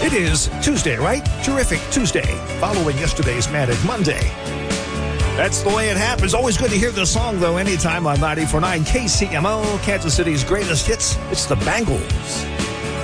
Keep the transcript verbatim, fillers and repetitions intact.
It is Tuesday, right? Terrific Tuesday, following yesterday's Manic Monday. That's the way it happens. Always good to hear the song, though, anytime on ninety-four point nine K C M O, Kansas City's greatest hits. It's the Bangles.